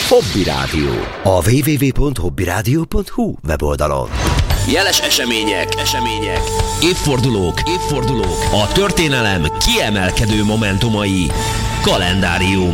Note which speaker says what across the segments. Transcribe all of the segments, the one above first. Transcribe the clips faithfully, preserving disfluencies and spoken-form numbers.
Speaker 1: Hobby Rádió. A double-u double-u double-u pont hobby rádió pont hu weboldalon. Jeles események, események, évfordulók, évfordulók, a történelem kiemelkedő momentumai. Kalendárium.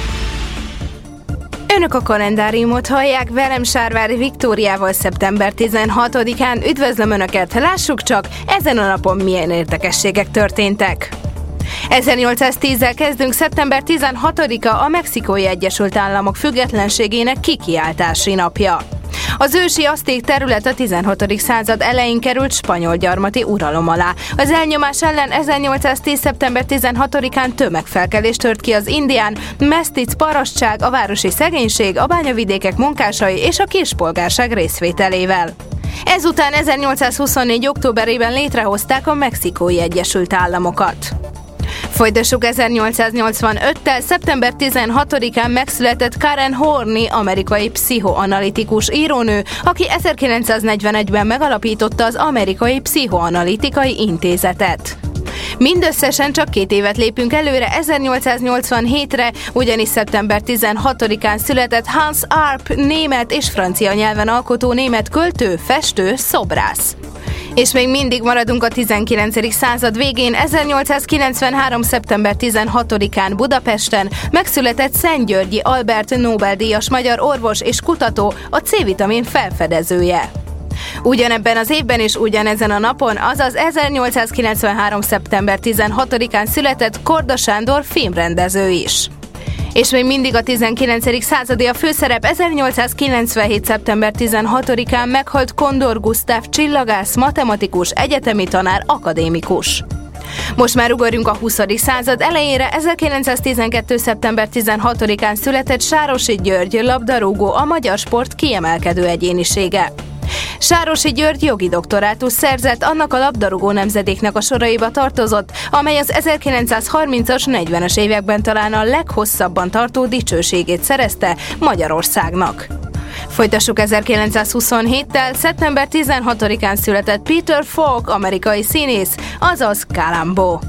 Speaker 2: Önök a kalendáriumot hallják, velem Sárvári Viktóriával szeptember tizenhatodikán. Üdvözlöm Önöket, lássuk csak, ezen a napon milyen érdekességek történtek. ezernyolcszáztízzel kezdünk. Szeptember tizenhatodika a Mexikói Egyesült Államok függetlenségének kikiáltási napja. Az ősi azték terület a tizenhatodik század elején került spanyol gyarmati uralom alá. Az elnyomás ellen ezernyolcszáztíz. szeptember tizenhatodikán tömegfelkelés tört ki az indián, mesztic parasztság, a városi szegénység, a bányavidékek munkásai és a kispolgárság részvételével. Ezután ezernyolcszázhuszonnégy. októberében létrehozták a Mexikói Egyesült Államokat. Folytassuk ezernyolcszáznyolcvanöttel. szeptember tizenhatodikán megszületett Karen Horney, amerikai pszichoanalitikus írónő, aki ezerkilencszáznegyvenegyben megalapította az Amerikai Pszichoanalitikai Intézetet. Mindösszesen csak két évet lépünk előre, ezernyolcszáznyolcvanhétre, ugyanis szeptember tizenhatodikán született Hans Arp, német és francia nyelven alkotó német költő, festő, szobrász. És még mindig maradunk a tizenkilencedik század végén, ezernyolcszázkilencvenhárom. szeptember tizenhatodikán Budapesten megszületett Szentgyörgyi Albert Nobel-díjas magyar orvos és kutató, a C-vitamin felfedezője. Ugyanebben az évben és ugyanezen a napon, azaz ezernyolcszázkilencvenhárom. szeptember tizenhatodikán született Korda Sándor filmrendező is. És még mindig a tizenkilencedik századi a főszerep. ezernyolcszázkilencvenhét. szeptember tizenhatodikán meghalt Kondor Gusztáv csillagász, matematikus, egyetemi tanár, akadémikus. Most már ugorjunk a huszadik század elejére. ezerkilencszáztizenkettő. szeptember tizenhatodikán született Sárosi György, labdarúgó, a magyar sport kiemelkedő egyénisége. Sárosi György jogi doktorátus szerzett, annak a labdarúgó nemzedéknek a soraiba tartozott, amely az ezerkilencszázharmincas, negyvenes években talán a leghosszabban tartó dicsőségét szerezte Magyarországnak. Folytassuk ezerkilencszázhuszonhéttel. szeptember tizenhatodikán született Peter Falk, amerikai színész, azaz Columbo.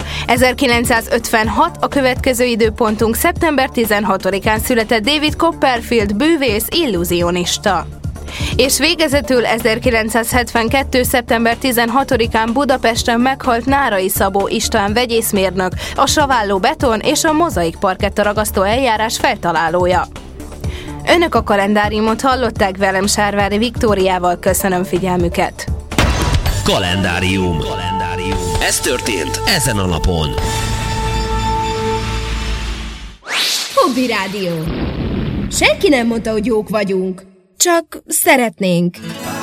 Speaker 2: ezerkilencszázötvenhat a következő időpontunk. szeptember tizenhatodikán született David Copperfield, bűvész, illúzionista. És végezetül ezerkilencszázhetvenkettő. szeptember tizenhatodikán Budapesten meghalt Nárai Szabó István vegyészmérnök, a saválló beton és a mozaik parketta ragasztó eljárás feltalálója. Önök a kalendáriumot hallották, velem Sárvári Viktóriával, köszönöm figyelmüket.
Speaker 1: Kalendárium. Kalendárium. Ez történt ezen a napon.
Speaker 3: Hobby Rádió. Senki nem mondta, hogy jók vagyunk. Csak szeretnénk.